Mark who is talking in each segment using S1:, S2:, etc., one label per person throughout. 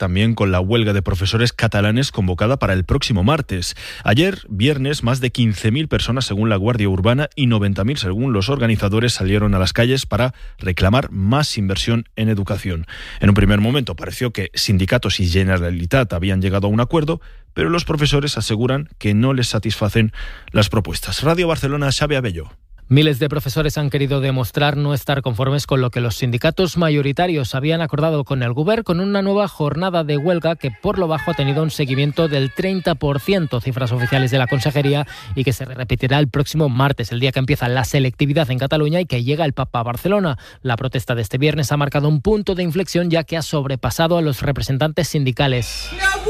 S1: también con la huelga de profesores catalanes convocada para el próximo martes. Ayer, viernes, más de 15.000 personas según la Guardia Urbana y 90.000 según los organizadores salieron a las calles para reclamar más inversión en educación. En un primer momento pareció que sindicatos y Generalitat habían llegado a un acuerdo, pero los profesores aseguran que no les satisfacen las propuestas. Radio Barcelona, Xavi Abello.
S2: Miles de profesores han querido demostrar no estar conformes con lo que los sindicatos mayoritarios habían acordado con el Govern, con una nueva jornada de huelga que por lo bajo ha tenido un seguimiento del 30%, cifras oficiales de la Consejería, y que se repetirá el próximo martes, el día que empieza la selectividad en Cataluña y que llega el Papa a Barcelona. La protesta de este viernes ha marcado un punto de inflexión, ya que ha sobrepasado a los representantes sindicales.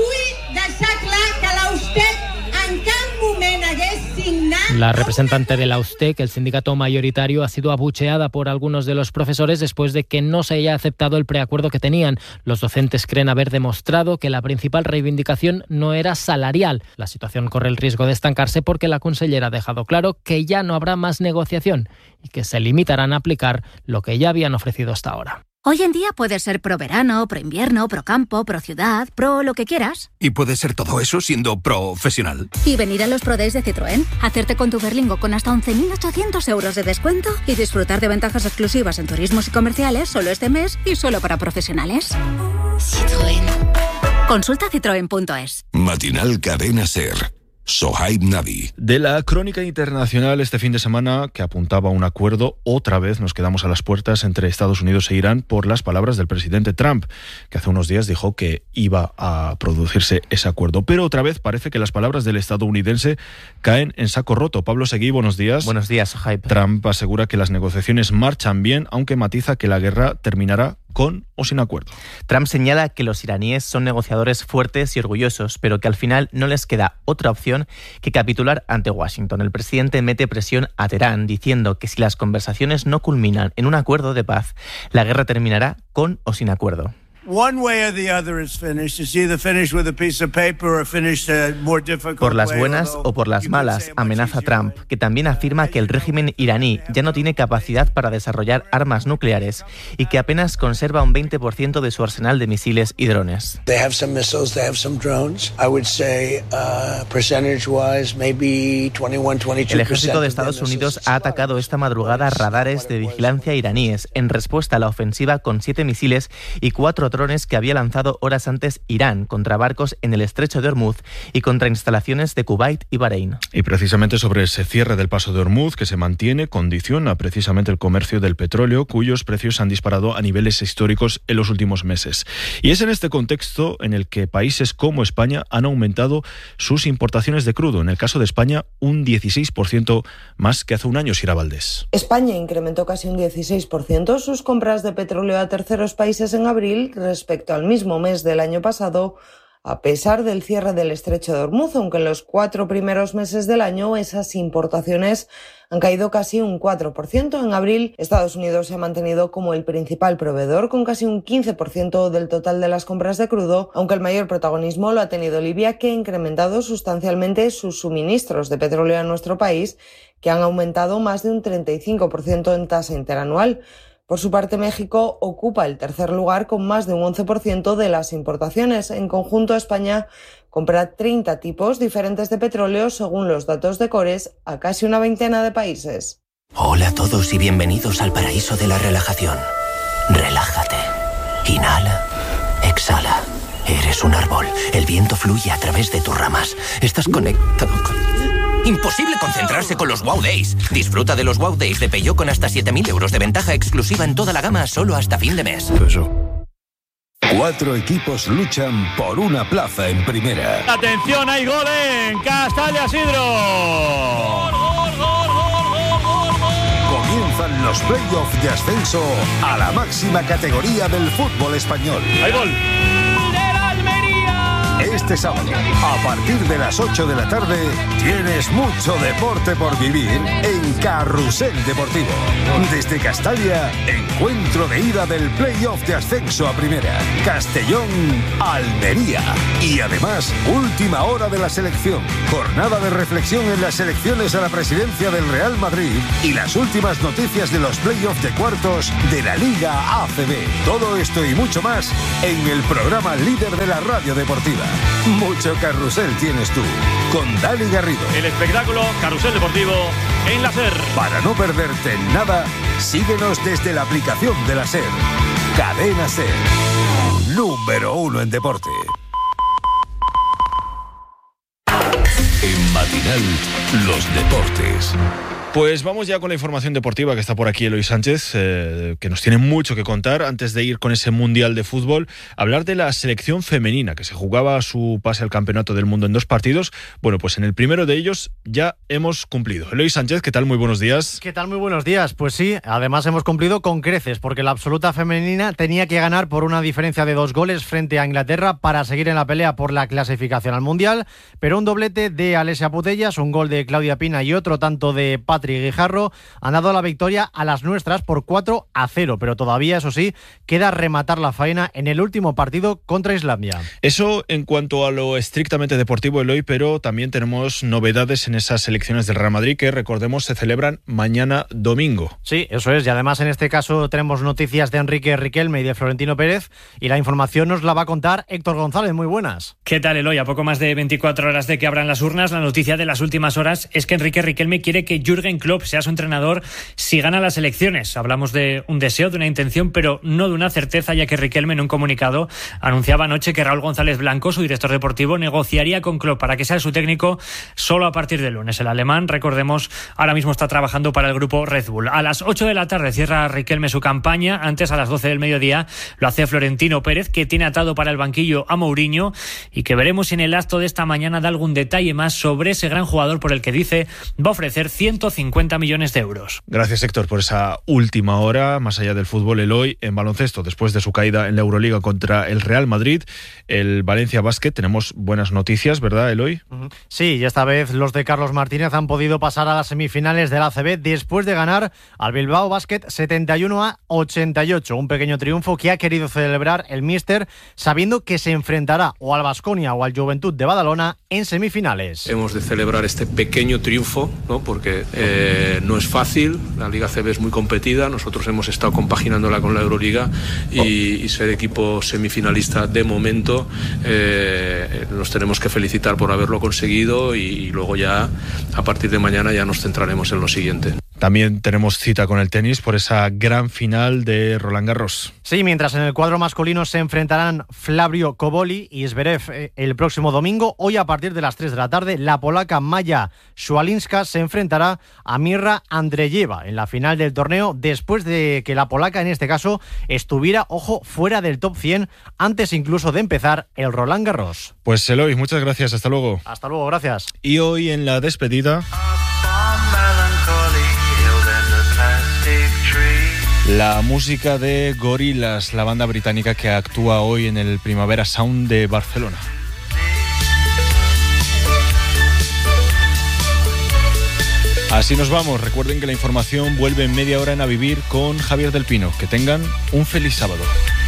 S2: La representante de la USTEC, el sindicato mayoritario, ha sido abucheada por algunos de los profesores después de que no se haya aceptado el preacuerdo que tenían. Los docentes creen haber demostrado que la principal reivindicación no era salarial. La situación corre el riesgo de estancarse porque la consellera ha dejado claro que ya no habrá más negociación y que se limitarán a aplicar lo que ya habían ofrecido hasta ahora.
S3: Hoy en día puedes ser pro verano, pro invierno, pro campo, pro ciudad, pro lo que quieras.
S4: Y puedes ser todo eso siendo profesional.
S3: Y venir a los Pro Days de Citroën, hacerte con tu Berlingo con hasta 11.800 euros de descuento y disfrutar de ventajas exclusivas en turismos y comerciales solo este mes y solo para profesionales. Citroën. Consulta citroen.es.
S5: Matinal Cadena Ser. Sohaib Nabi.
S1: De la crónica internacional este fin de semana, que apuntaba a un acuerdo, otra vez nos quedamos a las puertas entre Estados Unidos e Irán por las palabras del presidente Trump, que hace unos días dijo que iba a producirse ese acuerdo. Pero otra vez parece que las palabras del estadounidense caen en saco roto. Pablo Seguí, buenos días.
S6: Buenos días, Sohaib.
S1: Trump asegura que las negociaciones marchan bien, aunque matiza que la guerra terminará con o sin acuerdo.
S6: Trump señala que los iraníes son negociadores fuertes y orgullosos, pero que al final no les queda otra opción que capitular ante Washington. El presidente mete presión a Teherán, diciendo que si las conversaciones no culminan en un acuerdo de paz, la guerra terminará con o sin acuerdo. Por las buenas o por las malas, amenaza Trump, que también afirma que el régimen iraní ya no tiene capacidad para desarrollar armas nucleares y que apenas conserva un 20% de su arsenal de misiles y drones. El ejército de Estados Unidos ha atacado esta madrugada radares de vigilancia iraníes en respuesta a la ofensiva con 7 misiles y 4 drones que había lanzado horas antes Irán contra barcos en el estrecho de Hormuz y contra instalaciones de Kuwait y Bahrein.
S1: Y precisamente sobre ese cierre del paso de Hormuz, que se mantiene, condiciona precisamente el comercio del petróleo, cuyos precios han disparado a niveles históricos en los últimos meses. Y es en este contexto en el que países como España han aumentado sus importaciones de crudo. En el caso de España, un 16% más que hace un año, Sira Valdés.
S7: España incrementó casi un 16% sus compras de petróleo a terceros países en abril respecto al mismo mes del año pasado, a pesar del cierre del estrecho de Hormuz, aunque en los 4 primeros meses del año esas importaciones han caído casi un 4%. En abril, Estados Unidos se ha mantenido como el principal proveedor, con casi un 15% del total de las compras de crudo, aunque el mayor protagonismo lo ha tenido Libia, que ha incrementado sustancialmente sus suministros de petróleo a nuestro país, que han aumentado más de un 35% en tasa interanual. Por su parte, México ocupa el tercer lugar con más de un 11% de las importaciones. En conjunto, España compra 30 tipos diferentes de petróleo, según los datos de Cores, a casi una veintena de países.
S8: Hola a todos y bienvenidos al paraíso de la relajación. Relájate. Inhala. Exhala. Eres un árbol. El viento fluye a través de tus ramas. Estás conectado con... Imposible concentrarse con los Wow Days. Disfruta de los Wow Days de Peugeot con hasta 7.000 euros de ventaja exclusiva en toda la gama solo hasta fin de mes.
S5: 4 equipos luchan por una plaza en primera.
S9: ¡Atención, hay gol en Castalia Sidro!
S5: Comienzan los playoffs de ascenso a la máxima categoría del fútbol español.
S9: ¡Hay gol!
S5: Este este sábado. A partir de las 8 de la tarde, tienes mucho deporte por vivir en Carrusel Deportivo. Desde Castalia, encuentro de ida del playoff de ascenso a primera. Castellón-Almería. Y además, última hora de la selección. Jornada de reflexión en las elecciones a la presidencia del Real Madrid y las últimas noticias de los playoffs de cuartos de la Liga ACB. Todo esto y mucho más en el programa líder de la radio deportiva. Mucho carrusel tienes tú, con Dani Garrido.
S9: El espectáculo Carrusel Deportivo en la SER.
S5: Para no perderte nada, síguenos desde la aplicación de la SER. Cadena SER. Número 1 en deporte.
S10: En Matinal, los deportes.
S1: Pues vamos ya con la información deportiva, que está por aquí Eloy Sánchez, que nos tiene mucho que contar. Antes de ir con ese Mundial de Fútbol, hablar de la selección femenina, que se jugaba su pase al Campeonato del Mundo en 2 partidos. Bueno, pues en el primero de ellos ya hemos cumplido. Eloy Sánchez, ¿qué tal? Muy buenos días.
S11: ¿Qué tal? Muy buenos días. Pues sí, además hemos cumplido con creces, porque la absoluta femenina tenía que ganar por una diferencia de 2 goles frente a Inglaterra para seguir en la pelea por la clasificación al Mundial, pero un doblete de Alessia Putellas, un gol de Claudia Pina y otro tanto de Patrick Guijarro han dado la victoria a las nuestras por 4-0, pero todavía, eso sí, queda rematar la faena en el último partido contra Islandia.
S1: Eso en cuanto a lo estrictamente deportivo, Eloy, pero también tenemos novedades en esas elecciones del Real Madrid que, recordemos, se celebran mañana domingo.
S11: Sí, eso es, y además en este caso tenemos noticias de Enrique Riquelme y de Florentino Pérez, y la información nos la va a contar Héctor González. Muy buenas.
S12: ¿Qué tal, Eloy? A poco más de 24 horas de que abran las urnas, la noticia de las últimas horas es que Enrique Riquelme quiere que Jürgen Klopp sea su entrenador si gana las elecciones. Hablamos de un deseo, de una intención, pero no de una certeza, ya que Riquelme en un comunicado anunciaba anoche que Raúl González Blanco, su director deportivo, negociaría con Klopp para que sea su técnico solo a partir del lunes. El alemán, recordemos, ahora mismo está trabajando para el grupo Red Bull. A las 8 de la tarde cierra Riquelme su campaña. Antes, a las 12 del mediodía, lo hace Florentino Pérez, que tiene atado para el banquillo a Mourinho y que veremos si en el acto de esta mañana da algún detalle más sobre ese gran jugador por el que dice va a ofrecer 150 millones de euros.
S1: Gracias, Héctor, por esa última hora. Más allá del fútbol, Eloy, en baloncesto, después de su caída en la Euroliga contra el Real Madrid, el Valencia Basket, tenemos buenas noticias, ¿verdad, Eloy?
S11: Sí, y esta vez los de Carlos Martínez han podido pasar a las semifinales del ACB después de ganar al Bilbao Basket 71-88, un pequeño triunfo que ha querido celebrar el míster, sabiendo que se enfrentará o al Baskonia o al Juventud de Badalona en semifinales.
S13: Hemos de celebrar este pequeño triunfo, ¿no? Porque no es fácil, la Liga ACB es muy competida, nosotros hemos estado compaginándola con la Euroliga y ser equipo semifinalista de momento, nos tenemos que felicitar por haberlo conseguido y luego ya a partir de mañana ya nos centraremos en lo siguiente.
S1: También tenemos cita con el tenis por esa gran final de Roland Garros.
S11: Sí, mientras en el cuadro masculino se enfrentarán Flavio Koboli y Zverev el próximo domingo, hoy a partir de las 3 de la tarde, la polaca Maja Swialinska se enfrentará a Mirra Andreyeva en la final del torneo, después de que la polaca, en este caso, estuviera, ojo, fuera del top 100 antes incluso de empezar el Roland Garros.
S1: Pues Eloy, muchas gracias, hasta luego.
S11: Hasta luego, gracias.
S1: Y hoy en la despedida, la música de Gorillaz, la banda británica que actúa hoy en el Primavera Sound de Barcelona. Así nos vamos. Recuerden que la información vuelve en media hora en A Vivir con Javier del Pino. Que tengan un feliz sábado.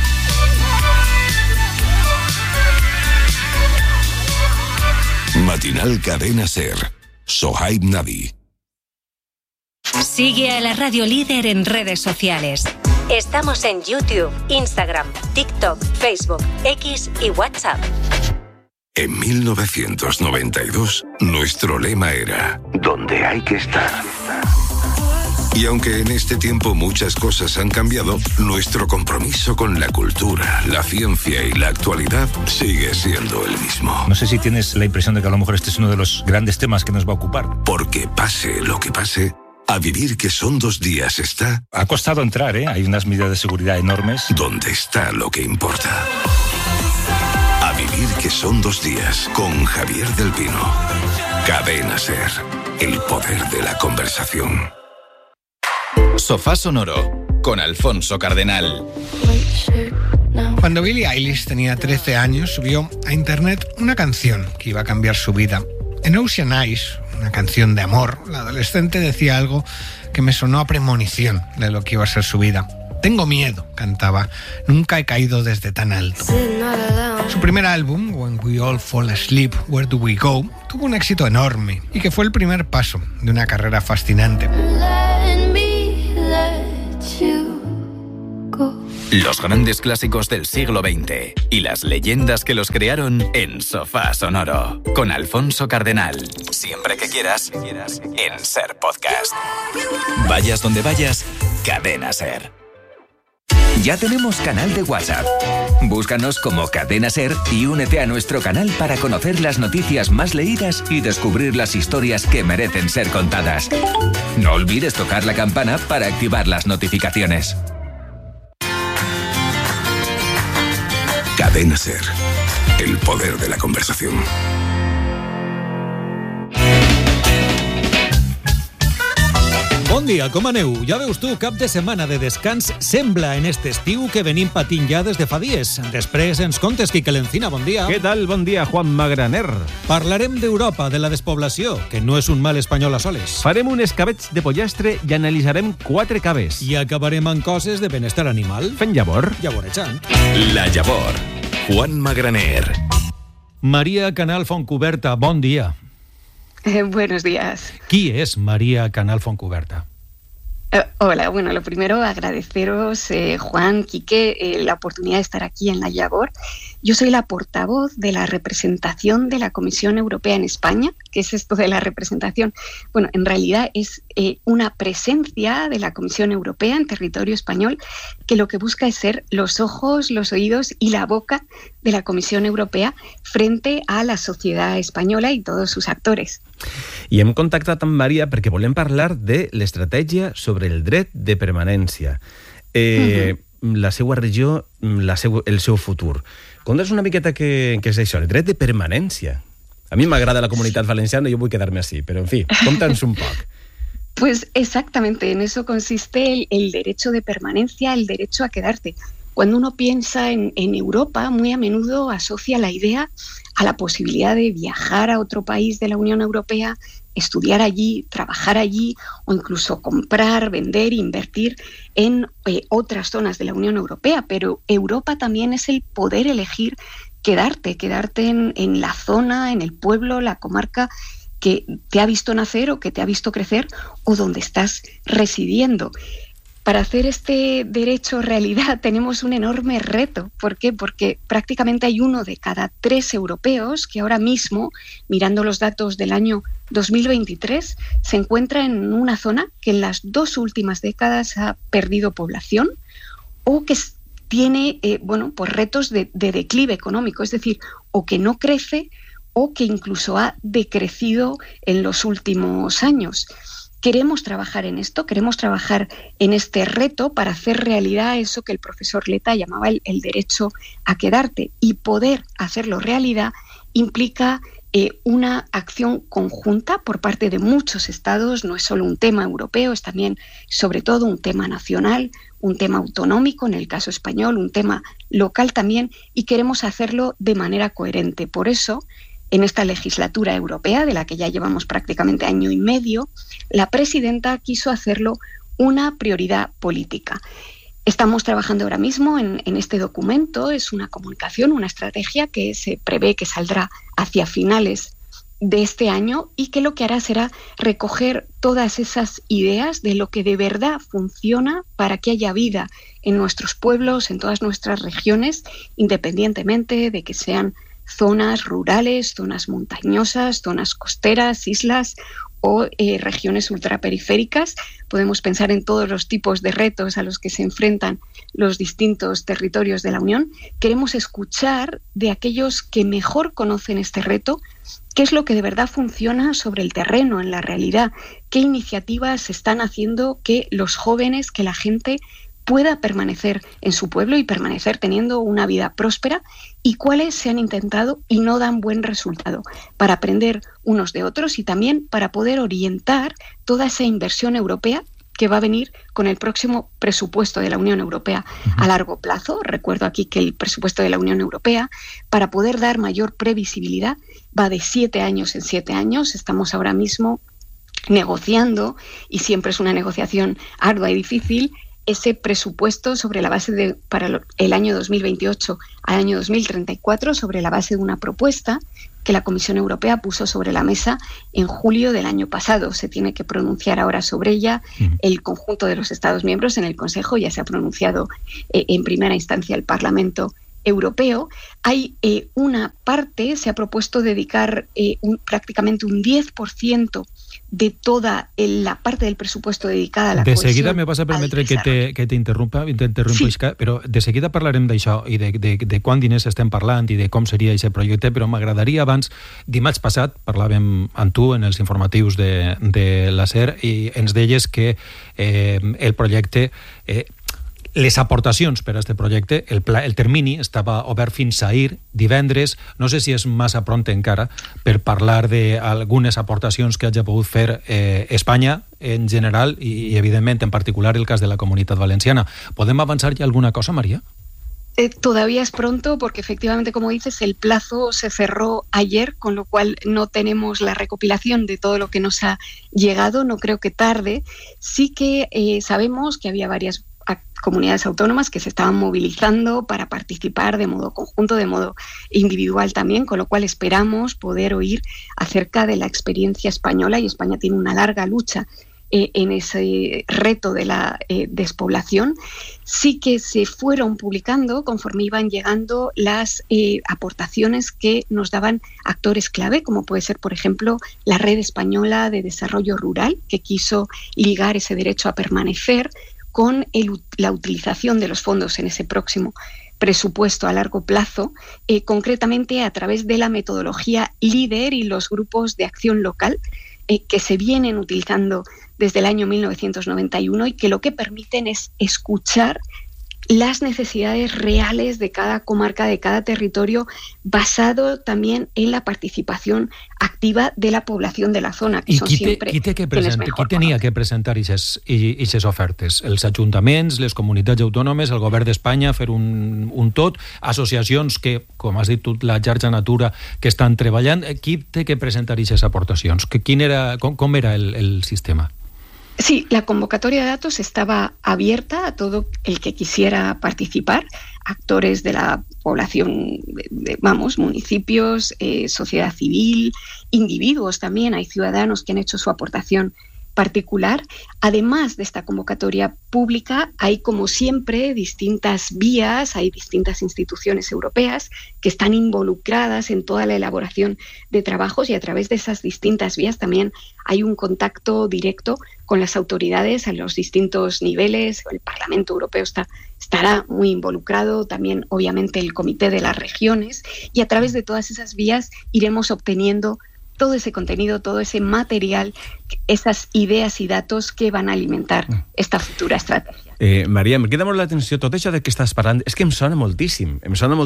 S5: Matinal Cadena SER. Sohaib Nabi.
S14: Sigue a la radio líder en redes sociales. Estamos en YouTube, Instagram, TikTok, Facebook, X y WhatsApp.
S5: En 1992, nuestro lema era «Donde hay que estar». Y aunque en este tiempo muchas cosas han cambiado, nuestro compromiso con la cultura, la ciencia y la actualidad sigue siendo el mismo.
S15: No sé si tienes la impresión de que a lo mejor este es uno de los grandes temas que nos va a ocupar.
S5: Porque pase lo que pase, A Vivir que son 2 días está...
S15: Ha costado entrar, ¿eh? Hay unas medidas de seguridad enormes.
S5: Donde está lo que importa. A Vivir que son 2 días con Javier del Pino. Cadena SER. El poder de la conversación.
S16: Sofá Sonoro con Alfonso Cardenal. Cuando Billie Eilish tenía 13 años, subió a internet una canción que iba a cambiar su vida. En Ocean Eyes, una canción de amor, la adolescente decía algo que me sonó a premonición de lo que iba a ser su vida. Tengo miedo, cantaba. Nunca he caído desde tan alto. Su primer álbum, When We All Fall Asleep, Where Do We Go, tuvo un éxito enorme y que fue el primer paso de una carrera fascinante.
S17: Los grandes clásicos del siglo XX y las leyendas que los crearon en Sofá Sonoro. Con Alfonso Cardenal. Siempre que quieras, en SER Podcast. Vayas donde vayas, Cadena SER. Ya tenemos canal de WhatsApp. Búscanos como Cadena SER y únete a nuestro canal para conocer las noticias más leídas y descubrir las historias que merecen ser contadas. No olvides tocar la campana para activar las notificaciones.
S10: Cadena SER. El poder de la conversación.
S18: Bon dia, com aneu? Ja veus tu, cap de setmana de descans sembla en este estiu que venim patint ja des de fa dies. Després ens contes, Quique Lencina, bon dia.
S19: Què tal? Bon dia, Juan Magraner.
S18: Parlarem d'Europa, de la despoblació, que no és un mal espanyol a soles.
S19: Farem un escabeig de pollastre i analitzarem 4 caves.
S18: I acabarem amb coses de benestar animal.
S19: Fent llavor.
S18: Llavorejant.
S10: La Llavor. Juan Magraner.
S18: Maria Canal Fontcuberta, bon dia.
S20: Buenos días.
S18: Qui és Maria Canal Fontcuberta?
S20: Hola, bueno, lo primero agradeceros, Juan, Quique, la oportunidad de estar aquí en La Llavor. Yo soy la portavoz de la representación de la Comisión Europea en España. ¿Qué es esto de la representación? Bueno, en realidad es una presencia de la Comisión Europea en territorio español que lo que busca es ser los ojos, los oídos y la boca de la Comisión Europea frente a la sociedad española y todos sus actors.
S19: I hem contactat amb Maria perquè volem parlar de l'estratègia sobre el dret de permanència. La seva regió, el seu futur. Conta'ns una miqueta què és això, el dret de permanència. A mi m'agrada la comunitat valenciana y yo voy a quedarme así, pero en fin, conta'ns un poc.
S20: Pues exactamente, en eso consiste el derecho de permanencia, el derecho a quedarte. Cuando uno piensa en Europa, muy a menudo asocia la idea a la posibilidad de viajar a otro país de la Unión Europea, estudiar allí, trabajar allí o incluso comprar, vender, invertir en otras zonas de la Unión Europea. Pero Europa también es el poder elegir quedarte en la zona, en el pueblo, la comarca que te ha visto nacer o que te ha visto crecer o donde estás residiendo. Para hacer este derecho realidad tenemos un enorme reto. ¿Por qué? Porque prácticamente hay 1 de cada 3 europeos que ahora mismo, mirando los datos del año 2023, se encuentra en una zona que en las 2 últimas décadas ha perdido población o que tiene pues retos de declive económico, es decir, o que no crece o que incluso ha decrecido en los últimos años. Queremos trabajar en esto, queremos trabajar en este reto para hacer realidad eso que el profesor Leta llamaba el derecho a quedarte. Y poder hacerlo realidad implica una acción conjunta por parte de muchos estados. No es solo un tema europeo, es también sobre todo un tema nacional, un tema autonómico, en el caso español, un tema local también, y queremos hacerlo de manera coherente. Por eso, en esta legislatura europea, de la que ya llevamos prácticamente año y medio, la presidenta quiso hacerlo una prioridad política. Estamos trabajando ahora mismo en este documento, es una comunicación, una estrategia que se prevé que saldrá hacia finales de este año y que lo que hará será recoger todas esas ideas de lo que de verdad funciona para que haya vida en nuestros pueblos, en todas nuestras regiones, independientemente de que sean zonas rurales, zonas montañosas, zonas costeras, islas o regiones ultraperiféricas. Podemos pensar en todos los tipos de retos a los que se enfrentan los distintos territorios de la Unión. Queremos escuchar de aquellos que mejor conocen este reto, qué es lo que de verdad funciona sobre el terreno, en la realidad, qué iniciativas se están haciendo que los jóvenes, que la gente pueda permanecer en su pueblo y permanecer teniendo una vida próspera, y cuáles se han intentado y no dan buen resultado, para aprender unos de otros y también para poder orientar toda esa inversión europea que va a venir con el próximo presupuesto de la Unión Europea a largo plazo. Recuerdo aquí que el presupuesto de la Unión Europea, para poder dar mayor previsibilidad, va de 7 años en 7 años. Estamos ahora mismo negociando, y siempre es una negociación ardua y difícil, ese presupuesto sobre la base de, para el año 2028 al año 2034, sobre la base de una propuesta que la Comisión Europea puso sobre la mesa en julio del año pasado. Se tiene que pronunciar ahora sobre ella el conjunto de los Estados miembros en el Consejo. Ya se ha pronunciado en primera instancia el Parlamento Europeo. Hay una parte, se ha propuesto dedicar prácticamente un 10% de toda la parte del presupuesto dedicada a la cohesión.
S18: De seguida me vas a permetre que t'interrumpa, sí. Però de seguida parlarem d'això i de quant diners estem parlant i de com seria aquest projecte, però m'agradaria abans, dimarts passat parlàvem amb tu en els informatius de la SER i ens deies que el projecte... les aportacions per a aquest projecte, el termini estava obert fins a ahir, divendres. No sé si és massa pront encara per parlar d'algunes aportacions que hagi pogut fer Espanya en general i evidentment en particular el cas de la Comunitat Valenciana. ¿Podem avançar ya alguna cosa, María?
S20: Todavía es pronto porque efectivamente, como dices, el plazo se cerró ayer, con lo cual no tenemos la recopilación de todo lo que nos ha llegado. No creo que tarde. Sí que sabemos que había varias comunidades autónomas que se estaban movilizando para participar de modo conjunto, de modo individual también, con lo cual esperamos poder oír acerca de la experiencia española, y España tiene una larga lucha en ese reto de la despoblación. Sí que se fueron publicando conforme iban llegando las aportaciones que nos daban actores clave, como puede ser, por ejemplo, la Red Española de Desarrollo Rural, que quiso ligar ese derecho a permanecer con la utilización de los fondos en ese próximo presupuesto a largo plazo, concretamente a través de la metodología LEADER y los grupos de acción local que se vienen utilizando desde el año 1991 y que lo que permiten es escuchar las necesidades reales de cada comarca, de cada territorio, basado también en la participación activa de la población de la zona, que son siempre quienes mejor
S18: qui tenia que presentar aquestes ofertes? Els ajuntaments, les comunitats autònomes, el govern d'Espanya, fer un tot, associacions que, com has dit tu, la xarxa Natura, que estan treballant. Qui té que presentar aquestes aportacions? Com era el sistema?
S20: Sí, la convocatoria de datos estaba abierta a todo el que quisiera participar, actores de la población, municipios, sociedad civil, individuos también, hay ciudadanos que han hecho su aportación particular. Además de esta convocatoria pública, hay, como siempre, distintas vías, hay distintas instituciones europeas que están involucradas en toda la elaboración de trabajos, y a través de esas distintas vías también hay un contacto directo con las autoridades a los distintos niveles. El Parlamento Europeo estará muy involucrado, también obviamente el Comité de las Regiones, y a través de todas esas vías iremos obteniendo todo ese contenido, todo ese material, esas idees i datos que van a alimentar esta futura estratègia.
S19: Maria, em crida molt l'atenció tot això de què estàs parlant. És que em sona moltíssim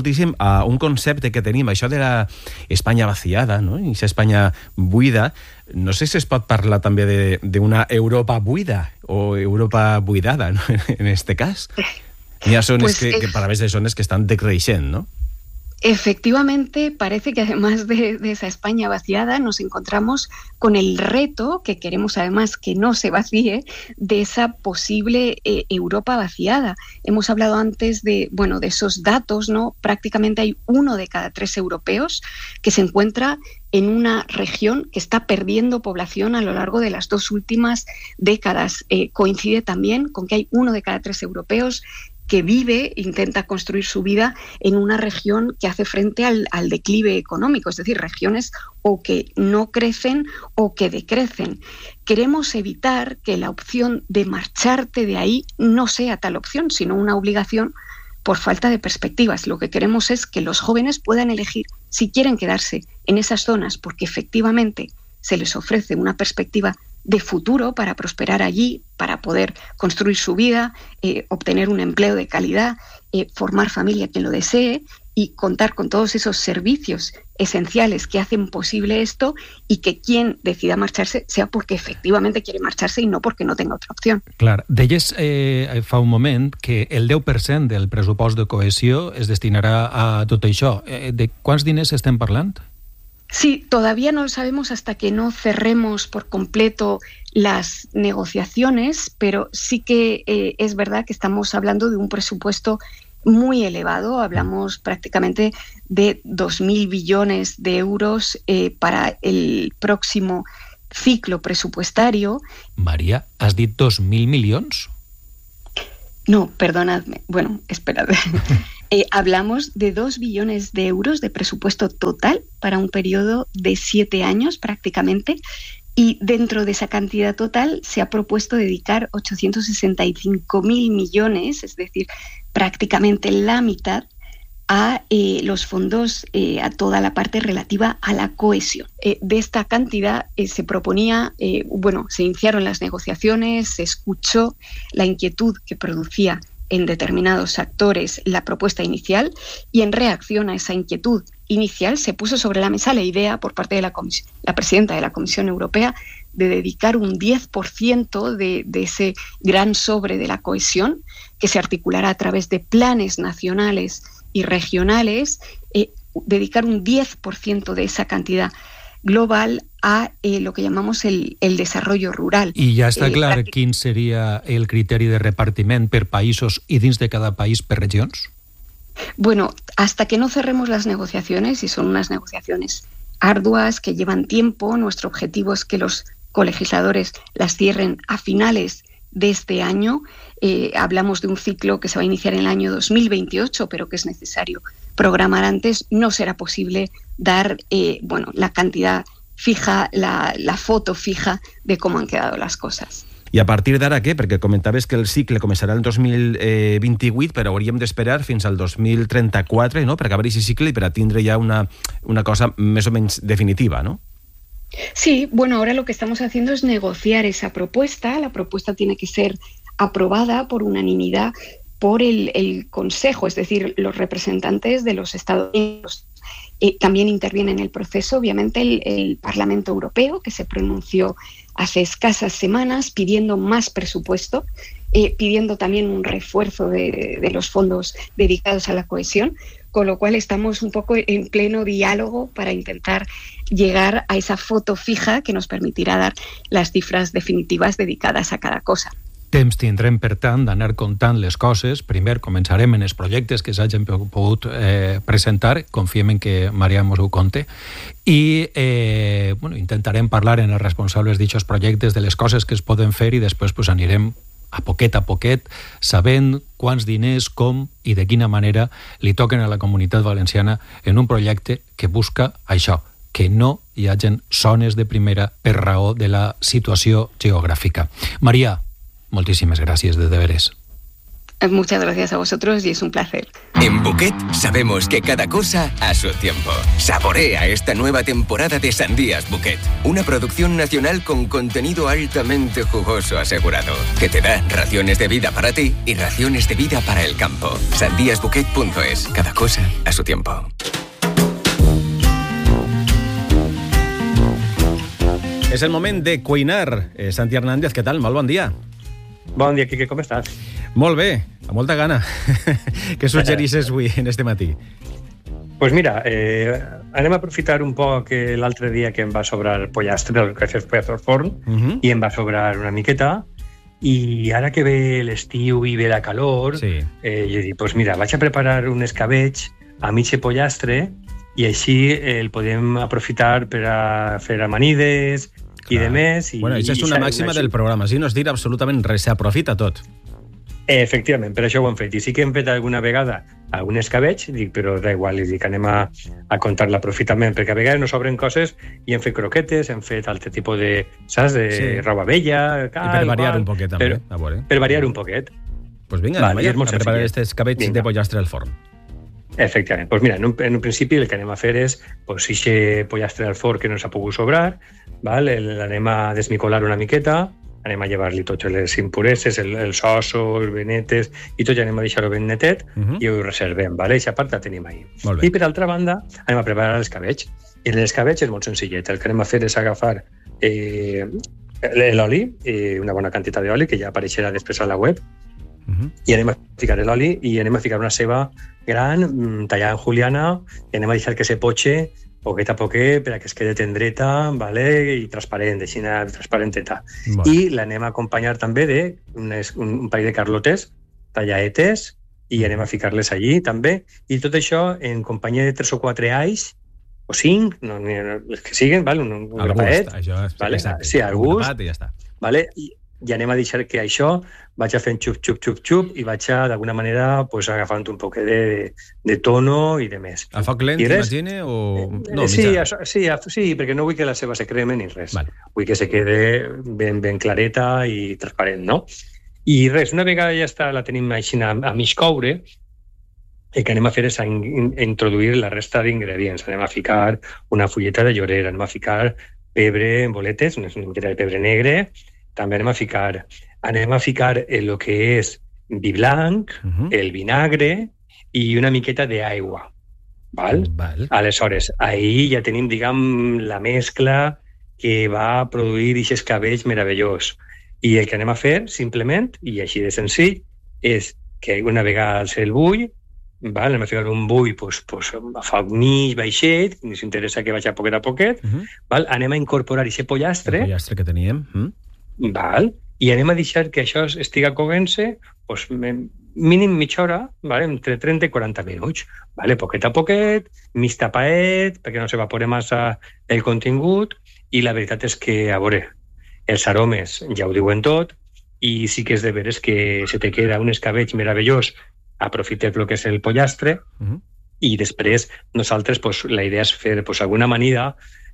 S19: a un concepte que tenim, això de la Espanya vaciada, no? I aquesta Espanya buida. No sé si es pot parlar també d'una Europa buida o Europa buidada, no? En este cas. Hi ha zones que a través de zones que estan decreixent, no?
S20: Efectivamente, parece que además de esa España vaciada, nos encontramos con el reto, que queremos además que no se vacíe, de esa posible Europa vaciada. Hemos hablado antes de esos datos, ¿no? Prácticamente hay 1 de cada 3 europeos que se encuentra en una región que está perdiendo población a lo largo de las 2 últimas décadas. Coincide también con que hay 1 de cada 3 europeos que intenta construir su vida en una región que hace frente al declive económico, es decir, regiones o que no crecen o que decrecen. Queremos evitar que la opción de marcharte de ahí no sea tal opción, sino una obligación por falta de perspectivas. Lo que queremos es que los jóvenes puedan elegir si quieren quedarse en esas zonas, porque efectivamente se les ofrece una perspectiva de futuro para prosperar allí, para poder construir su vida, obtener un empleo de calidad, formar familia quien lo desee, y contar con todos esos servicios esenciales que hacen posible esto, y que quien decida marxar-se sea porque efectivamente quiere marxar-se i no perquè no tenga otra opció.
S18: Clar, deies fa un moment que el 10% del pressupost de cohesió es destinarà a tot això. De quants diners estem parlant?
S20: Sí, todavía no lo sabemos hasta que no cerremos por completo las negociaciones, pero sí que es verdad que estamos hablando de un presupuesto muy elevado. Hablamos prácticamente de 2.000 billones de euros para el próximo ciclo presupuestario.
S18: María, ¿has dit 2.000 milions?
S20: No, perdonadme. Bueno, esperad. Hablamos de 2 billones de euros de presupuesto total para un periodo de 7 años prácticamente, y dentro de esa cantidad total se ha propuesto dedicar 865.000 millones, es decir, prácticamente la mitad, a los fondos, a toda la parte relativa a la cohesión. De esta cantidad se proponía, se iniciaron las negociaciones, se escuchó la inquietud que producía en determinados actores la propuesta inicial, y en reacción a esa inquietud inicial se puso sobre la mesa la idea por parte de la presidenta de la Comisión Europea de dedicar un 10% de ese gran sobre de la cohesión, que se articulará a través de planes nacionales y regionales, dedicar un 10% de esa cantidad global a lo que llamamos el desarrollo rural.
S18: I ja està clar quin seria el criteri de repartiment per països i dins de cada país per regions?
S20: Bueno, hasta que no cerremos las negociaciones, y son unas negociaciones arduas que llevan tiempo, nuestro objetivo es que los colegisladores las cierren a finales de este año. Hablamos de un ciclo que se va a iniciar en el año 2028, pero que es necesario programar antes. No será posible dar la cantidad fija, la foto fija de cómo han quedado las cosas.
S19: I a partir d'ara què? Perquè comentaves que el cicle començarà el 2028, però hauríem d'esperar fins al 2034, no?, per acabar aquest cicle i per a tindre ja una cosa més o menys definitiva, no?
S20: Sí, bueno, ahora lo que estamos haciendo es negociar esa propuesta. La propuesta tiene que ser aprobada por unanimidad por el Consejo, es decir, los representantes de los Estados miembros. También interviene en el proceso, obviamente, el Parlamento Europeo, que se pronunció hace escasas semanas pidiendo más presupuesto, pidiendo también un refuerzo de los fondos dedicados a la cohesión, con lo cual estamos un poco en pleno diálogo para intentar llegar a esa foto fija que nos permitirá dar las cifras definitivas dedicadas a cada cosa.
S18: Temps tindrem, per tant, d'anar contant les coses. Primer començarem en els projectes que s'hagin pogut presentar. Confiem en que Maria mos ho conte. I intentarem parlar en els responsables d'aquests projectes de les coses que es poden fer, i després anirem a poquet sabent quants diners, com i de quina manera li toquen a la Comunitat Valenciana en un projecte que busca això, que no hi hagin zones de primera per raó de la situació geogràfica. Maria, moltíssimes gràcies, de veres.
S20: Muchas gracias a vosotros y es un placer.
S10: En Buquet sabemos que cada cosa a su tiempo. Saborea esta nueva temporada de Sandías Buquet, una producción nacional con contenido altamente jugoso asegurado, que te da raciones de vida para ti y raciones de vida para el campo. Sandíasbuquet.es, cada cosa a su tiempo.
S19: És el moment de cuinar. Santi Hernández, què tal? Molt bon dia.
S21: Bon dia, Quique, com estàs?
S19: Molt bé, amb molta gana. Què suggerisses avui en este matí?
S21: Pues mira, anem a aprofitar un poc l'altre dia que em va sobrar pollastre, el que fes pollastre al forn, i em va sobrar una miqueta, i ara que ve l'estiu i ve la calor, jo dic, pues mira, vaig a preparar un escabeig a mig pollastre, i així el podem aprofitar per a fer amanides i de més.
S19: Bueno, això és una màxima del programa, així no es dirà absolutament res, s'aprofita tot.
S21: Efectivament, per això ho hem fet. I sí que hem fet alguna vegada algun escabeig, dic, però da igual, dic, anem a comptar l'aprofitament, perquè a vegades no sobren coses i hem fet croquetes, hem fet altre tipus de, saps, de rau abella...
S19: I per variar un poquet, també.
S21: Per variar un poquet.
S19: Doncs vinga, anem a preparar aquest escabeig de pollastre al forn.
S21: Efectivament. Pues mira, en un principi el que anem a fer és aquest pollastre al forn que no s'ha pogut sobrar, l'anem a desmicolar una miqueta, anem a llevar-li totes les impureses, els ossos, els venetes, i tot ja anem a deixar-ho ben netet i ho reservem, vale? Aquesta part la tenim ahí. I per altra banda, anem a preparar l'escabetx. I l'escabetx és molt senzillet. El que anem a fer és agafar l'oli, una bona quantitat d'oli, que ja apareixerà després a la web, i anem a ficar l'oli i anem a ficar una ceba gran, tallada en juliana, i anem a deixar que se poche poquet a poquet per a que es quede tendreta, vale? I transparent, aixina transparenteta. I l'anem a acompanyar també d'un parell de carlotes tallaetes i anem a ficar-les allí també. I tot això en companyia de 3 o 4 alls, o 5, els que siguen, vale? Un grapaet, vale? Sí, al gust, vale? I anem a deixar que això vaig a fent xup, xup, xup, xup, i vaig a, d'alguna manera, pues, agafant un poquet de tono i de més.
S19: A foc lent, t'imagine? No,
S21: sí, perquè no vull que la ceba se creme ni res. Vull que se quede ben clareta i transparent, no? I res, una vegada ja està, la tenim així a mig coure, el que anem a fer és introduir la resta d'ingredients. Anem a ficar una fulleta de llorer, anem a ficar pebre en boletes, una miqueta de pebre negre, també anem a ficar el que és vi blanc, el vinagre i una miqueta d'aigua. Aleshores, ahí ja tenim, diguem, la mescla que va produir aquest escabetx meravellós. I el que anem a fer, simplement, i així de senzill, és que una vegada alce el bull, anem a ficar un bull a foc mig, baixet, ni s'interessa que vagi a poquet, anem a incorporar aquest pollastre.
S19: El pollastre que teníem.
S21: I anem a deixar que això estiga coguent-se mínim mitja hora, entre 30 i 40 minuts. Poquet a poquet, mig tapaet, perquè no s'evapore massa el contingut, i la veritat és que, a veure, els aromes ja ho diuen tot, i sí que és de veres que se te queda un escabetx meravellós, aprofites el que és el pollastre, i després nosaltres la idea és fer alguna amanida,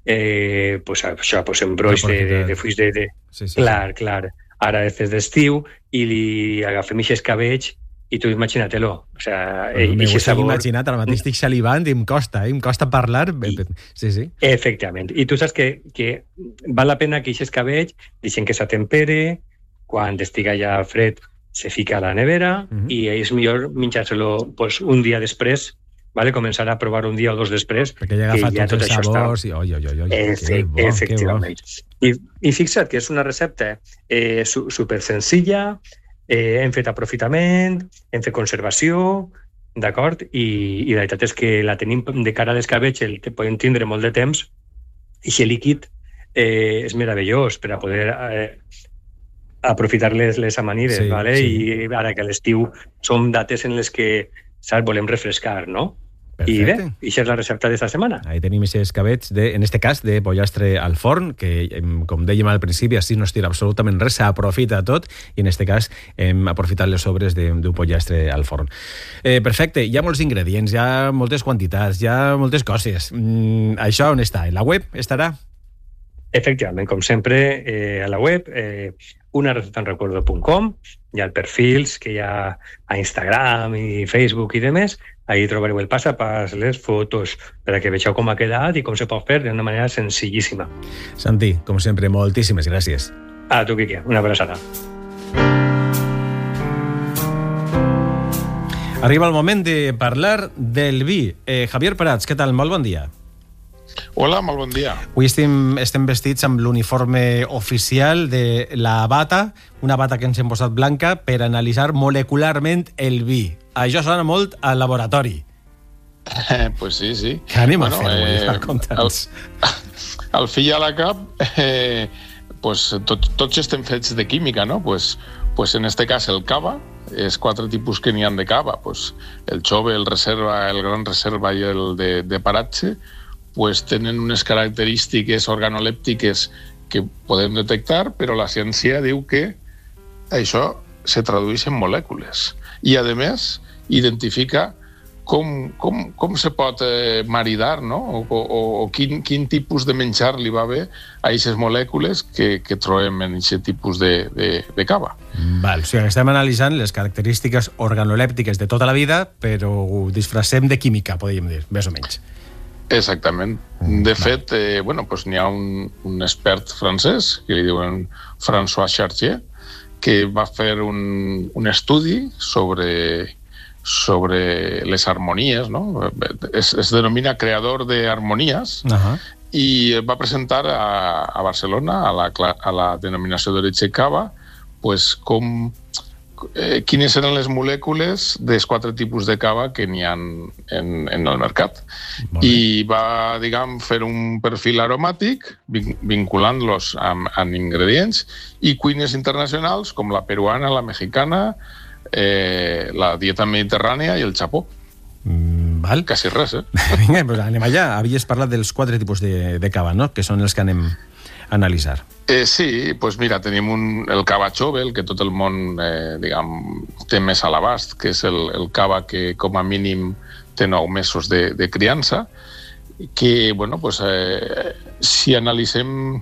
S21: això, en broix de fulls de... Clar. Ara és d'estiu i li agafem aquest escabetx i tu imagina-te-lo.
S19: M'ho estic imaginat, ara mateix estic salivant i em costa parlar. Sí.
S21: Efectivament. I tu saps que val la pena que aquest escabetx deixem que s'atempere, quan estiga ja fred se fica a la nevera i és millor menjar-se-lo un dia després, començar a provar un dia o dos després,
S19: perquè ja agafa tots els sabors
S21: efectivament. I fixa't que és una recepta super senzilla, hem fet aprofitament, hem fet conservació, d'acord? I la veritat és que la tenim de cara a l'escabetx, el que podem tindre molt de temps, i aquest líquid és meravellós per a poder aprofitar les amanides, i ara que a l'estiu són dates en les que volem refrescar, no?
S19: Perfecte.
S21: I bé, això és la recepta d'esta setmana.
S19: Ahí tenim aquest escabetx, en este cas, de pollastre al forn, que, com dèiem al principi, així no es tira absolutament res, s'aprofita tot, i en este cas hem aprofitat les sobres d'un pollastre al forn. Perfecte, hi ha molts ingredients, hi ha moltes quantitats, hi ha moltes coses. Això on està? En la web estarà?
S21: Efectivament, com sempre, a la web, unarecetaenrecuerdo.com, hi ha perfils que hi ha a Instagram i Facebook i demés. Ahí trobareu el pas a pas, les fotos, per a que vegeu com ha quedat i com se pot fer d'una manera senzillíssima.
S19: Santi, com sempre, moltíssimes gràcies.
S21: A tu, Quique, una abraçada.
S19: Arriba el moment de parlar del vi. Javier Prats, què tal? Molt bon dia.
S2: Hola, molt bon dia.
S19: Avui estem vestits amb l'uniforme oficial de la bata, una bata que ens hem posat blanca per analitzar molecularment el vi. Això sona molt al laboratori.
S2: Pues sí.
S19: Què anem a fer? Conta'ns.
S2: Al fi i a la cap, tots estem fets de química, no? Pues en este cas el cava, és 4 tipus que n'hi ha de cava, el chove, el reserva, el gran reserva i el de paratge, tenen unes característiques organolèptiques que podem detectar, però la ciència diu que això se tradueix en molècules. I, a més, identifica com se pot maridar, no? O quin tipus de menjar li va bé a aquestes molècules que trobem en aquest tipus de cava.
S19: Val, o sigui, estem analitzant les característiques organolèptiques de tota la vida, però ho disfressem de química, podríem dir, més o menys.
S2: Exactament. De fet, pues n'hi ha un expert francès, que li diuen François Chartier, que va fer un estudi sobre les harmonies, no? Es denomina creador de armonías, i va presentar a Barcelona, a la denominació d'origen cava, pues quines eren les molècules dels 4 tipus de cava que n'hi ha en el mercat. I va, fer un perfil aromàtic vinculant-los amb ingredients i cuines internacionals com la peruana, la mexicana, la dieta mediterrània i el Japó.
S19: Val.
S2: Quasi res,
S19: Vinga, pues anem allà. Havies parlat dels 4 tipus de cava, no? Que són els que anem a analitzar.
S2: Sí, doncs mira, tenim el cava chove, el que tot el món té més a l'abast, que és el cava que com a mínim té 9 mesos de criança, que, si analitzem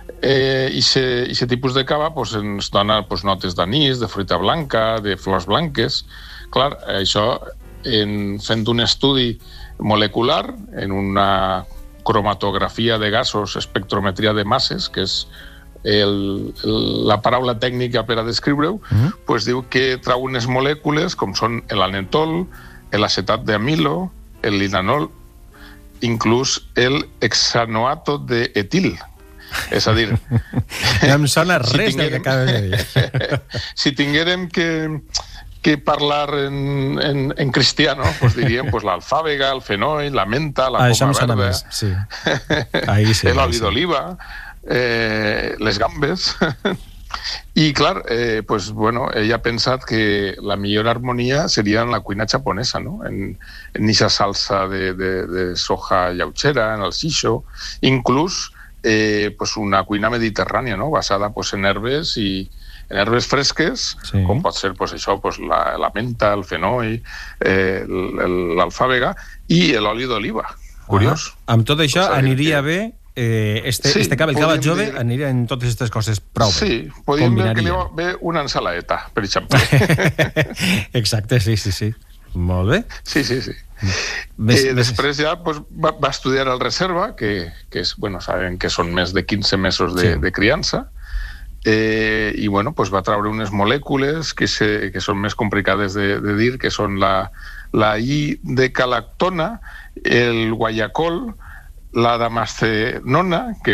S2: aquest tipus de cava, ens dona notes d'anís, de fruita blanca, de flors blanques. Clar, això, fent un estudi molecular, en una cromatografia de gasos, espectrometria de masses, que és la paraula tècnica per a descriure-ho, diu que trau unes molècules com són l'anetol, l'acetat d'amilo, el linanol, inclús el hexanoato d'etil. És a dir...
S19: No em sona res del que acabes de dir.
S2: Si tinguérem que parlar en cristiano, diríem l'alfàbega, el fenoll, la menta, la poma verda, l'oli d'oliva, les gambes. I, clar, ell ha pensat que la millor harmonia seria en la cuina japonesa, no? En aquesta salsa de soja llautxera, en el shisho, inclús una cuina mediterrània, basada en herbes i en herbes fresques, com pot ser la menta, el fenoll, l'alfàbega i l'oli d'oliva. Curiós.
S19: Amb tot això aniria bé el cava jove aniria en totes aquestes coses prou bé.
S2: Sí, podríem dir que li va bé una ensalaeta, per exemple.
S19: Exacte, sí. Molt bé.
S2: Sí. Després ja va estudiar el reserva, que sabem que són més de 15 mesos de criança, i va treure unes molècules que són més complicades de dir, que són la I-decalactona, el guaiacol, la damascenona, que,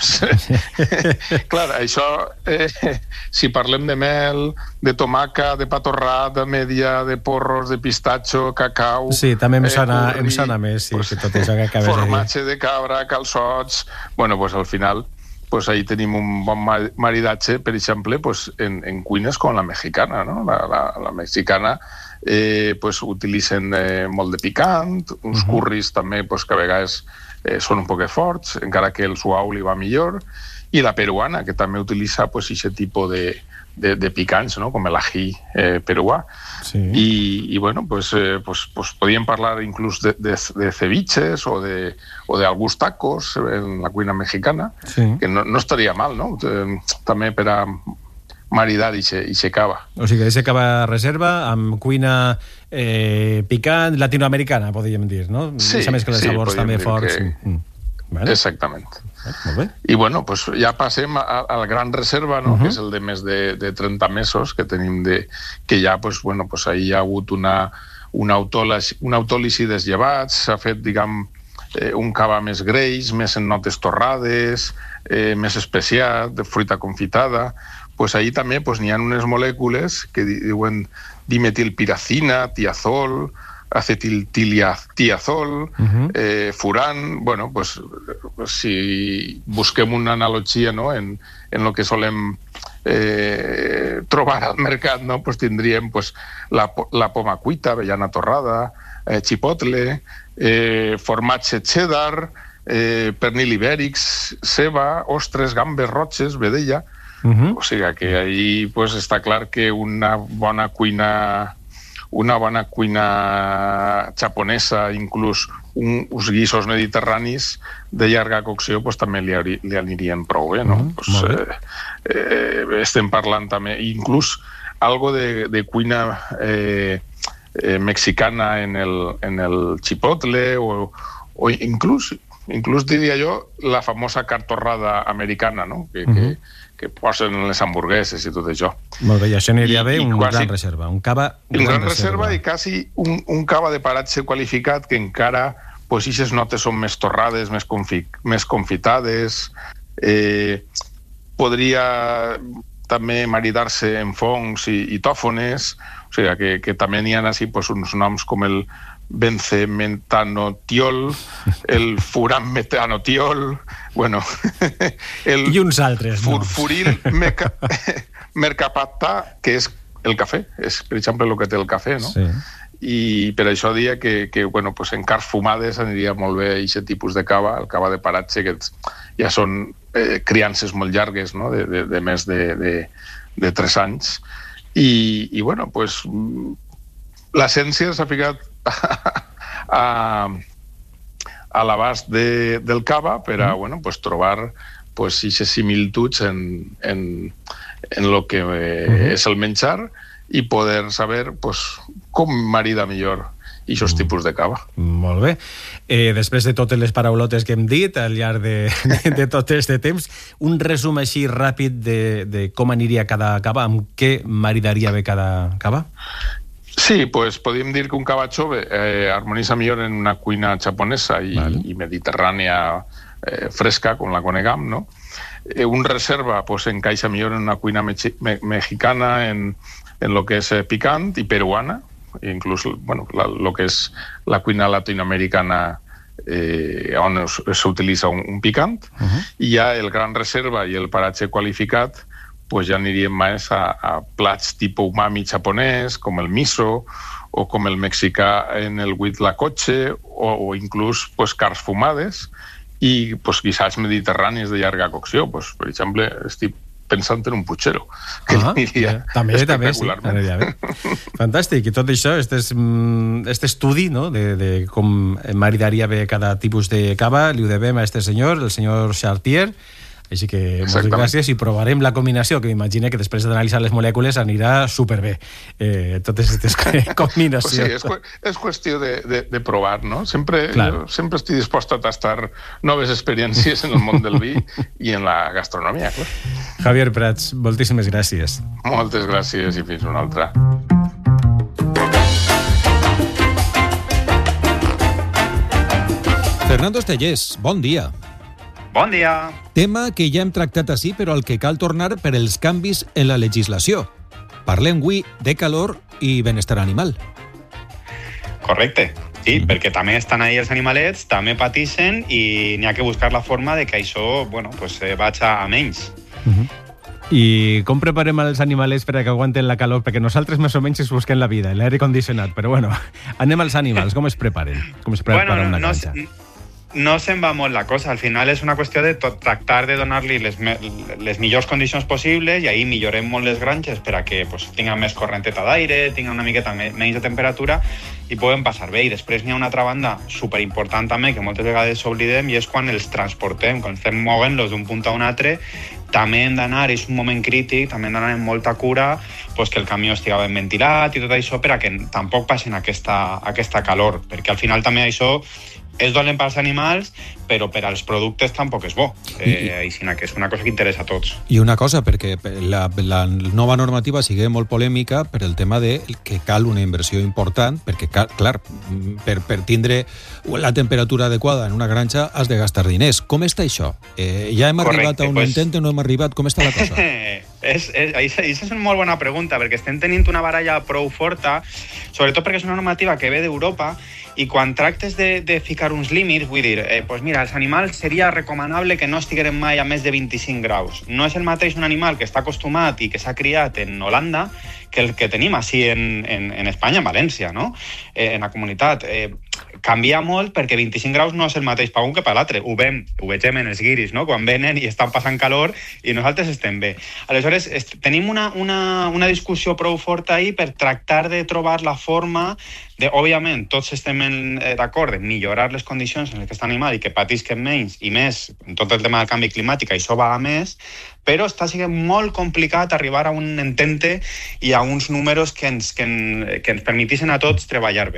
S2: clar, això, si parlem de mel, de tomaca, de pa torrat, d'ametlla, de porros, de pistatxo, cacau...
S19: Sí, també em sona més, sí, tot això que acabes de dir.
S2: Formatge de cabra, calçots... Al final, ahí tenim un bon maridatge, per exemple, en cuines com la mexicana, no? La mexicana utilitzen molt de picant, uns curris també que a vegades són un poc forts, encara que el suau li va millor, i la peruana, que també utilitza aquest tipus de picants, no? Com l'ají peruà. I podíem parlar inclús de ceviches o d'alguns tacos en la cuina mexicana, que no estaria mal, no? També per a maridar i se cava.
S19: O sigui, que cava reserva amb cuina picant latinoamericana, podríem dir, no?
S2: Sí,
S19: més que els sabors també forts.
S2: Exactament.
S19: Molt bé.
S2: I ja passem al gran reserva, no? Que és el de més de 30 mesos que tenim que ja, ahir hi ha hagut una autòlisi dels llevats, s'ha fet, un cava més greix, més en notes torrades, més especiat, de fruita confitada. Ahí també n'hi ha unes molècules que diuen dimetilpiracina, tiazol, acetiltiazol, furan... Si busquem una analogia en el que solem trobar al mercat, tindríem la poma cuita, avellana torrada, chipotle, formatge cheddar, pernil ibèric, ceba, ostres, gambes roges, vedella... O sigui que ahí està clar que una bona cuina japonesa, inclús uns guissos mediterranis de llarga cocció, també li anirien prou bé, no? Estem parlant també, inclús algo de cuina mexicana en el chipotle o o inclús diria jo la famosa cartorrada americana, no? Que posen les hamburgueses i tot això.
S19: Molt bé, i això aniria bé un gran reserva, un cava...
S2: Un gran reserva i quasi un cava de paratge qualificat que encara, pues, ixes notes són més torrades, més confitades, podria també maridar-se en fongs i tòfones, o sigui que també n'hi ha així pues, uns noms com el benzemetanotiol, el furanmetanotiol, bueno,
S11: i uns altres,
S2: furfuril mercaptà, que és el cafè, és per exemple el que té el cafè, no?
S19: Sí.
S2: I per això diria que bueno, pues en cars fumades aniria molt bé aquest tipus de cava, el cava de paratge, que ja són criances molt llargues, no? de més de 3 anys. I bueno, pues la ciència s'ha ficat a l'abast del cava per a bueno, pues, trobar pues, aquestes similituds en lo que és el menjar i poder saber pues, com marida millor aquests tipus de cava.
S19: Molt bé. Després de totes les paraulotes que hem dit al llarg de tot este temps, un resum així ràpid de com aniria cada cava, amb què maridaria bé cada cava?
S2: Sí, pues podríem dir que un cava jove harmonitza millor en una cuina japonesa i mediterrània fresca, com la conegam, no? Un reserva pues, encaixa millor en una cuina mexicana, en lo que és picant i peruana, inclús bueno, lo que és la cuina latinoamericana on s'utilitza un picant, i ja el gran reserva i el paratge qualificat pues ja aniríem més a plats tipus umami japonès, com el miso, o com el mexicà en el huitlacoche, o inclús pues, cars fumades, i pues, guisats mediterranis de llarga cocció. Pues, per exemple, estic pensant en un puchero, que aniria espectacularment.
S19: Sí, fantàstic. I tot això, este estudi, no?, de com maridaria bé cada tipus de cava, li ho devem a este senyor, el senyor Chartier. Així que moltes gràcies i provarem la combinació, que m'imagino que després d'analitzar les molècules anirà superbé. Totes aquestes combinacions.
S2: Pues sí, és qüestió de provar, no? Sempre estic dispost a tastar noves experiències en el món del vi i en la gastronomia, clar.
S19: Javier Prats, moltíssimes gràcies.
S2: Moltes gràcies i fins una altra.
S18: Fernando Estellés, bon dia.
S4: Bon dia.
S18: Tema que ja hem tractat així, però al que cal tornar per els canvis en la legislació. Parlem avui de calor i benestar animal.
S4: Correcte. Sí, perquè també estan ahí els animalets, també pateixen i n'hi ha que buscar la forma de que això bueno, pues, vagi a menys.
S19: I com preparem els animalets per que aguanten la calor? Perquè nosaltres més o menys es busquem la vida, l'aire condicionat, però bueno, anem als animals, com es preparen? Com es prepara una granja?
S4: No se'n va molt la cosa, al final és una qüestió de tractar de donar-li les millors condicions possibles i ahir millorem molt les granges per a que pues, tinguin més correnteta d'aire, tinguin una miqueta menys de temperatura i poden passar bé. I després n'hi ha una altra banda superimportant també que moltes vegades s'oblidem i és quan els transportem, quan estem movent-los d'un punt a un altre, també hem d'anar, és un moment crític, també hem d'anar amb molta cura pues, que el camió estigui ben ventilat i tot això per a que tampoc passin aquesta calor, perquè al final també això és dolent pels animals, però per als productes tampoc és bo. Així que és una cosa que interessa a tots.
S18: I una cosa, perquè la nova normativa sigui molt polèmica per el tema de que cal una inversió important, perquè, clar, per tindre la temperatura adequada en una granja has de gastar diners. Com està això? Ja hem arribat a un intent o no hem arribat? Com està la cosa?
S4: Això és una molt bona pregunta, perquè estem tenint una baralla prou forta, sobretot perquè és una normativa que ve d'Europa, i quan tractes de ficar uns límits, vull dir, pues mira, els animals seria recomanable que no estigueren mai a més de 25 graus. No és el mateix un animal que està acostumat i que s'ha criat en Holanda que el que tenim així en Espanya, en València, no? En la comunitat. Canvia molt perquè 25 graus no és el mateix per un que per l'altre. Ho vegem en els guiris, no? Quan venen i estan passant calor i nosaltres estem bé. Aleshores, tenim una discussió prou forta ahí per tractar de trobar la forma de, òbviament, tots estem d'acord en millorar les condicions en les que està l'animal i que patisquen menys i més en tot el tema del canvi climàtic, això va a més, però està sent molt complicat arribar a un entente i a uns números que ens permetissin a tots treballar bé.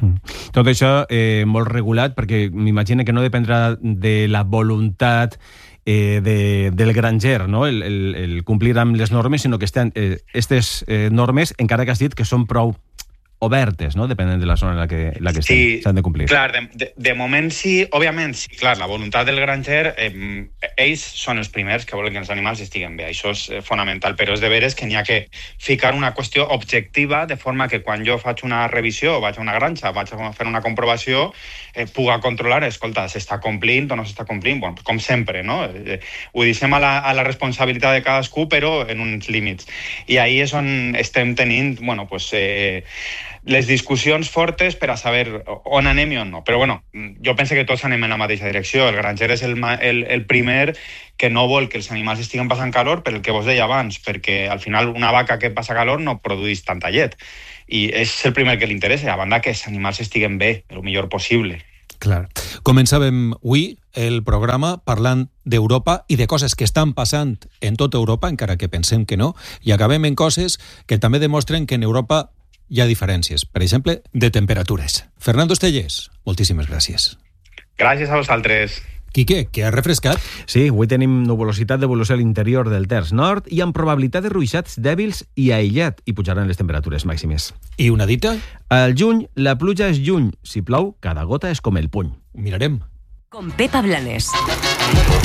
S19: Tot això molt regulat, perquè m'imagino que no dependrà de la voluntat del granger, no? el complir amb les normes, sinó que aquestes normes, encara que has dit que són prou obertes, no? Depenent de la zona en la que estem, s'han de complir.
S4: Clar, de moment sí, òbviament, sí, clar, la voluntat del granger, ells són els primers que volen que els animals estiguen bé, això és fonamental, però és de veres que n'hi ha que ficar una qüestió objectiva, de forma que quan jo faig una revisió, vaig a una granja, vaig a fer una comprovació, puga controlar, escolta, s'està complint o no s'està complint, bueno, com sempre, no? Ho deixem a la responsabilitat de cadascú, però en uns límits. I ahí és on estem tenint, bueno, pues, les discussions fortes per a saber on anem i on no. Però bueno, jo penso que tots anem en la mateixa direcció. El granger és el primer que no vol que els animals estiguen passant calor, per el que vos deia abans, perquè al final una vaca que passa calor no produeix tanta llet. I és el primer que li interessa, a banda que els animals estiguen bé, el millor possible.
S18: Clar. Començàvem avui el programa parlant d'Europa i de coses que estan passant en tota Europa, encara que pensem que no, i acabem en coses que també demostren que en Europa hi ha diferències, per exemple, de temperatures. Fernando Estellés, moltíssimes gràcies.
S4: Gràcies a vosaltres.
S18: Quique, que ha refrescat?
S19: Sí, avui tenim nuvolositat d'evolució a l'interior del terç nord i amb probabilitat de ruixats dèbils i aïllat, i pujaran les temperatures màximes.
S18: I una dita?
S19: Al juny, la pluja és juny. Si plou, cada gota és com el puny.
S18: Mirarem.
S14: Con Pepa Blanes.